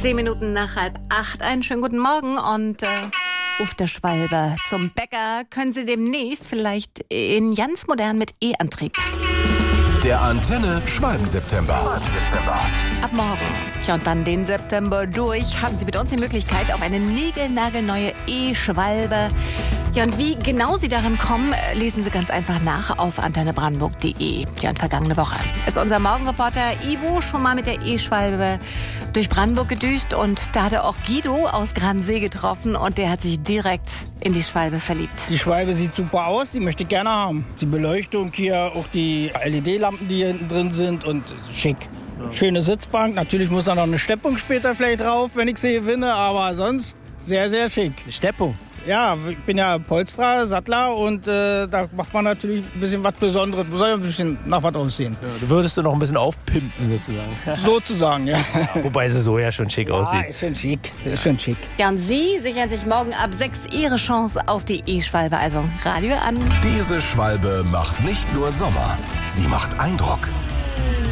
10 Minuten nach 7:30. Einen schönen guten Morgen und auf der Schwalbe zum Bäcker können Sie demnächst vielleicht in ganz modern mit E-Antrieb. Der Antenne Schwalben-September. Ab morgen. Tja, und dann den September durch haben Sie mit uns die Möglichkeit auf eine niegelnagelneue E-Schwalbe. Ja, und wie genau Sie daran kommen, lesen Sie ganz einfach nach auf antennebrandenburg.de. Ja, und vergangene Woche ist unser Morgenreporter Ivo schon mal mit der E-Schwalbe durch Brandenburg gedüst und da hat er auch Guido aus Gransee getroffen und der hat sich direkt in die Schwalbe verliebt. Die Schwalbe sieht super aus, die möchte ich gerne haben. Die Beleuchtung hier, auch die LED-Lampen, die hier hinten drin sind und schick. Schöne Sitzbank, natürlich muss da noch eine Steppung später vielleicht drauf, wenn ich sie gewinne, aber sonst sehr, sehr schick. Eine Steppung? Ja, ich bin ja Polsterer, Sattler und da macht man natürlich ein bisschen was Besonderes. Soll ja ein bisschen nach was aussehen. Ja, du würdest du noch ein bisschen aufpimpen sozusagen. Sozusagen, ja. Wobei sie so ja schon schick aussieht. Ist schon schick, ist schon schick. Ja, und Sie sichern sich morgen ab 6 Ihre Chance auf die E-Schwalbe. Also Radio an. Diese Schwalbe macht nicht nur Sommer, sie macht Eindruck.